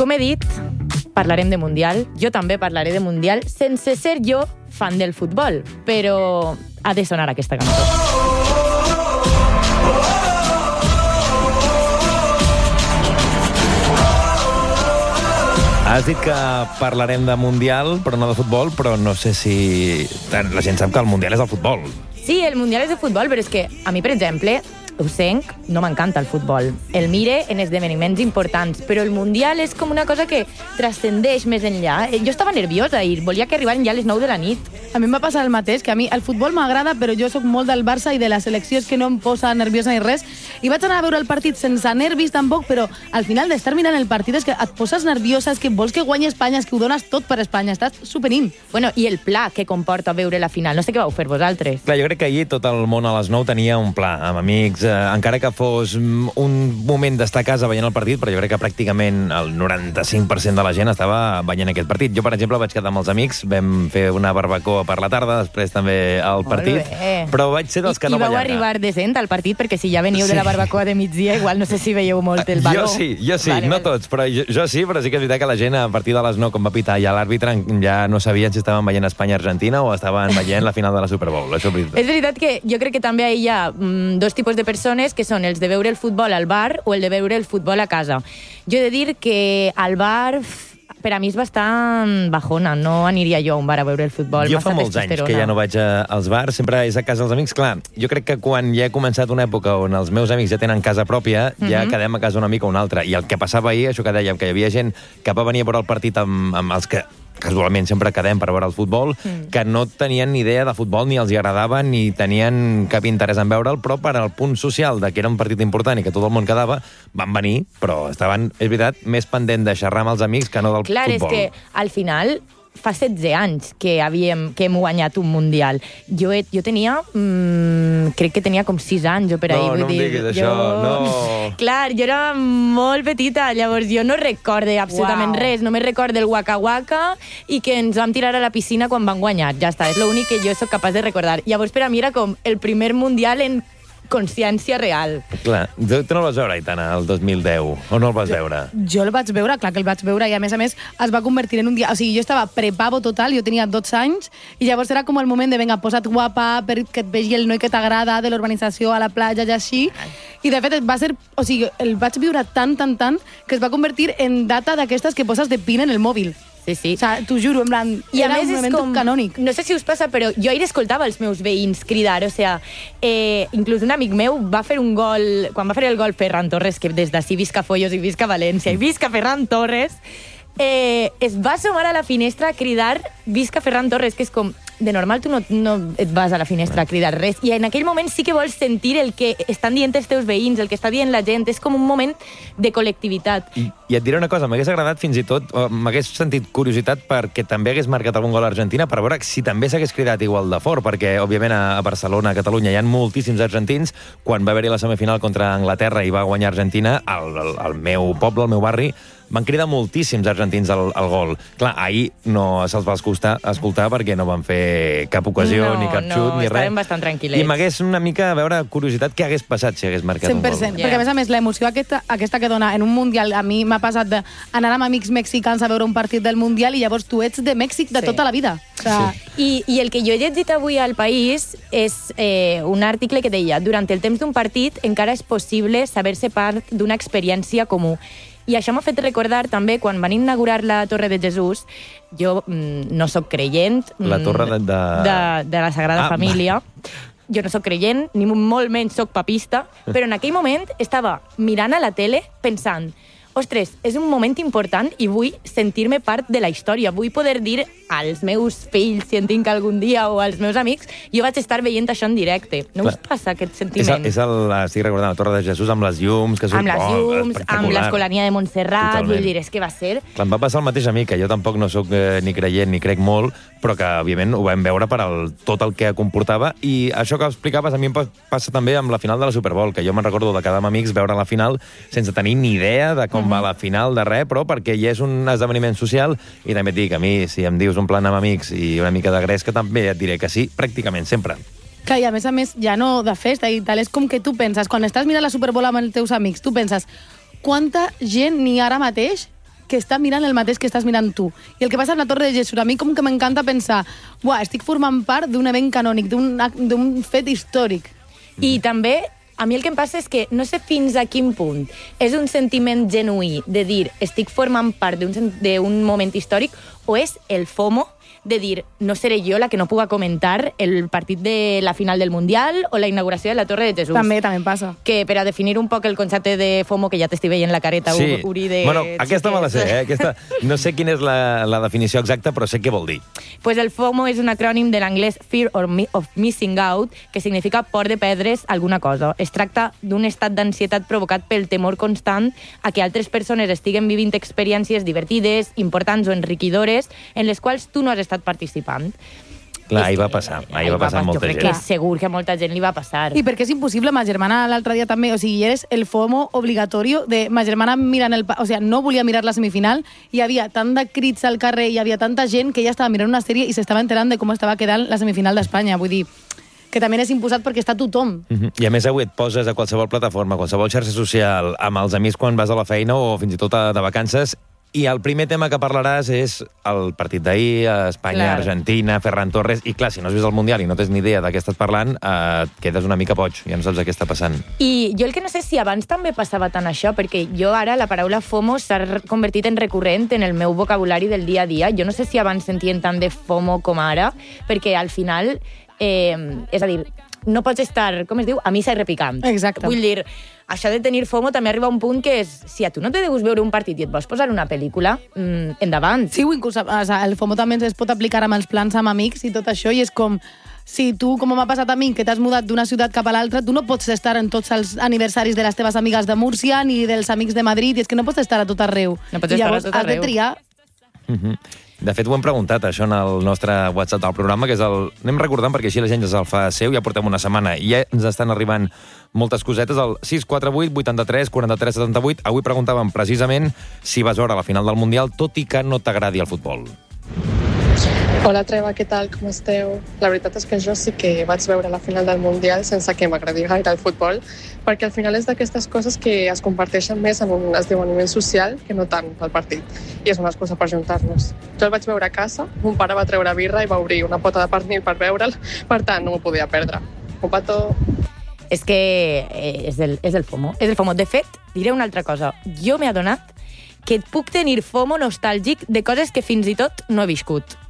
Com he dit, parlarem de Mundial. Jo també parlaré de Mundial, sense ser jo fan del futbol, però ha de sonar aquesta cançó. Has dit que parlarem de Mundial, però no de futbol, però no sé si... La gent sap que el Mundial és el futbol. Sí, el Mundial és de futbol, però és que a mi, per exemple, ho senc, no m'encanta el futbol. El mire en esdeveniments importants, però el Mundial és com una cosa que transcendeix més enllà. Jo estava nerviosa ahir, volia que arribaren ja a les 9 de la nit. A mi em va passar el mateix, que a mi el futbol m'agrada, però jo sóc molt del Barça i de la selecció, és que no em posa nerviosa ni res. I vaig anar a veure el partit sense nervis tampoc, però al final d'estar mirant el partit és que et poses nerviosa, és que vols que guanyi Espanya, és que ho dones tot per Espanya, estàs superint. Bueno, i el pla que comporta veure la final, no sé què vau fer vosaltres. Clar, jo crec que ahir tot el món a les 9 tenia un pla, amb amics, encara que fos un moment d'estar a casa veient el partit, però jo crec que pràcticament el 95% de la gent estava veient aquest partit. Jo, per exemple, vaig quedar amb els amics, vam fer una barbacoa per la tarda, després també al partit, però vaig ser dels que no va allargar. I vau arribar decent al partit, perquè si ja veniu de la barbacoa de migdia, igual no sé si veieu molt el baló. Jo sí, vale, no tots, però jo sí, però sí que és veritat que la gent a partir de les 9, com va pitar ja l'àrbitre, ja no sabien si estaven veient Espanya-Argentina o estaven veient la final de la Super Bowl. Això és veritat. És veritat que jo crec que també hi ha dos tipus de persones, que són els de veure el futbol al bar o el de veure el futbol a casa. Jo he de dir que al bar... Per a mi és bastant bajona, no aniria jo a un bar a veure el futbol. Jo fa molts anys que ja no vaig als bars, sempre és a casa dels amics. Clar, jo crec que quan ja he començat una època on els meus amics ja tenen casa pròpia, ja quedem a casa una mica o una altra. I el que passava ahir, això que dèiem, que hi havia gent que va venir a veure el partit amb els que casualment sempre quedem per veure el futbol, que no tenien ni idea de futbol, ni els hi agradava, ni tenien cap interès en veure'l, però per al punt social de que era un partit important i que tot el món quedava, van venir, però estaven, és veritat, més pendent de xerrar amb els amics que no del futbol. Clar, és que al final fa 16 anys que hem guanyat un Mundial. Jo tenia... crec que tenia com 6 anys o per ahir. No em diguis això, no. Clar, jo era molt petita, llavors jo no recorde absolutament res, només recorde el Waka Waka i que ens vam tirar a la piscina quan van guanyar. Ja està, és l'únic que jo sóc capaç de recordar. Llavors per a mi era com el primer Mundial en consciència real. Clar, tu no el vas veure, Aitana, el 2010, o no el vas veure? Jo el vaig veure, clar que el vaig veure, i a més es va convertir en un dia... O sigui, jo estava prepavo total, jo tenia 12 anys, i llavors era com el moment de, venga, posa't guapa, perquè et vegi el noi que t'agrada, de l'urbanització a la platja i així, i de fet va ser... O sigui, el vaig viure tant, que es va convertir en data d'aquestes que poses de pin en el mòbil. Sí. O sigui, t'ho juro, en plan, i era un moment canònic. No sé si us passa, però jo ahir escoltava els meus veïns cridar, o sigui, inclús un amic meu va fer un gol, quan va fer el gol Ferran Torres, que des d'ací visca Follos i visca València, i visca Ferran Torres, es va assomar a la finestra a cridar visca Ferran Torres, que és com... De normal tu no et vas a la finestra a cridar res, i en aquell moment sí que vols sentir el que estan dient els teus veïns, el que està dient la gent, és com un moment de col·lectivitat. I et diré una cosa, m'hagués agradat fins i tot, m'hagués sentit curiositat perquè també hagués marcat algun gol a Argentina, per veure si també s'hagués cridat igual de fort, perquè òbviament a Barcelona, a Catalunya, hi ha moltíssims argentins. Quan va haver-hi la semifinal contra Anglaterra i va guanyar Argentina, al meu poble, al meu barri, van cridar moltíssims argentins al gol. Clar, ahir no se'ls va escoltar perquè no van fer cap ocasió, ni cap xut, ni res. Estàvem bastant tranquil·lets. I m'hagués una mica, a veure, curiositat, què hagués passat si hagués marcat 100%, un gol. perquè a més, l'emoció aquesta que dona en un Mundial, a mi m'ha passat d'anar amb amics mexicans a veure un partit del Mundial i llavors tu ets de Mèxic de tota la vida. O sigui... I el que jo he llegit avui al País és un article que deia: durant el temps d'un partit encara és possible saber-se part d'una experiència comú. I això m'ha fet recordar també quan van inaugurar la Torre de Jesús. Jo no sóc creient. La Torre de la Sagrada Família. Jo no sóc creient, ni molt menys sóc papista, però en aquell moment estava mirant a la tele pensant: ostres, és un moment important i vull sentir-me part de la història. Vull poder dir als meus fills, si en tinc algun dia, o als meus amics, jo vaig estar veient això en directe. No us passa aquest sentiment? Estic recordant la Torre de Jesús amb les llums, que amb les llums, amb l'Escolania de Montserrat. Totalment. Vull dir, és que va ser... Clar, em va passar el mateix a mi, que jo tampoc no sóc ni creient ni crec molt, però que, òbviament, ho vam veure per tot el que comportava. I això que explicaves a mi em passa també amb la final de la Super Bowl, que jo me'n recordo de quedar amb amics, veure la final sense tenir ni idea de com va la final de res, però perquè ja és un esdeveniment social. I també et dic, a mi, si em dius un plan amb amics i una mica de gresca, també et diré que sí, pràcticament sempre. Que, i a més, ja no de festa i tal, és com que tu penses, quan estàs mirant la Super Bowl amb els teus amics, tu penses, quanta gent n'hi ha ara mateix que està mirant el mateix que estàs mirant tu. I el que passa amb la Torre de Jesús, a mi com que m'encanta pensar, estic formant part d'un event canònic, d'un fet històric. I també, a mi el que em passa és que no sé fins a quin punt és un sentiment genuí de dir estic formant part d'un moment històric o és el FOMO de dir, no seré jo la que no puga comentar el partit de la final del Mundial o la inauguració de la Torre de Jesús. També passa. Que per a definir un poc el concepte de FOMO, que ja t'estic veient la careta, sí. Uri, de... Bueno, aquesta me la sé, Aquesta, no sé quina és la definició exacta, però sé què vol dir. Pues el FOMO és un acrònim de l'anglès Fear of Missing Out, que significa por de perdre's alguna cosa. Es tracta d'un estat d'ansietat provocat pel temor constant a que altres persones estiguen vivint experiències divertides, importants o enriquidores, en les quals tu no has estat participant. Clar, ahir va passar amb molta gent. Jo crec que segur que a molta gent li va passar. I perquè és impossible, ma germana l'altre dia també, o sigui, eres el FOMO obligatorio de ma germana mirant o sigui, no volia mirar la semifinal, hi havia tant de crits al carrer, hi havia tanta gent que ella estava mirant una sèrie i s'estava enterant de com estava quedant la semifinal d'Espanya. Vull dir, que també és imposat perquè està tothom. I a més avui et poses a qualsevol plataforma, a qualsevol xarxa social, amb els amics quan vas a la feina o fins i tot de vacances, i el primer tema que parlaràs és el partit d'ahir, Espanya, Argentina, Ferran Torres, i clar, si no has vist el Mundial i no tens ni idea de què estàs parlant, quedes una mica boig, ja no saps què està passant. I jo el que no sé si abans també passava tant això, perquè jo ara la paraula FOMO s'ha convertit en recurrent en el meu vocabulari del dia a dia. Jo no sé si abans sentien tant de FOMO com ara, perquè al final, és a dir, no pots estar, com es diu, a missa i repicant. Exacte. Vull dir, això de tenir FOMO també arriba a un punt que és, si a tu no te deus veure un partit i et vols posar una pel·lícula, endavant. Sí, inclús el FOMO també es pot aplicar amb els plans amb amics i tot això, i és com, si tu, com m'ha passat a mi, que t'has mudat d'una ciutat cap a l'altra, tu no pots estar en tots els aniversaris de les teves amigues de Múrcia ni dels amics de Madrid, i és que no pots estar a tot arreu. No pots estar a tot arreu. Has de triar. De fet, ho hem preguntat, això, en el nostre WhatsApp del programa, que és el... Anem recordant, perquè així la gent ja se'l fa seu, ja portem una setmana, i ja ens estan arribant moltes cosetes, el 648 83 43 78. Avui preguntàvem precisament si vas veure la final del Mundial, tot i que no t'agradi el futbol. Hola, Treva, què tal? Com esteu? La veritat és que jo sí que vaig veure la final del Mundial sense que m'agradi gaire el futbol, perquè al final és d'aquestes coses que es comparteixen més en un esdeveniment social que no tant el partit. I és una excusa per juntar-nos. Jo el vaig veure a casa, mon pare va treure birra i va obrir una pota de pernil per veure'l, per tant, no m'ho podia perdre. Un petó. És que és el FOMO. És el FOMO. De fet, diré una altra cosa. Jo m'he adonat que puc tenir FOMO nostàlgic de coses que fins i tot no he viscut.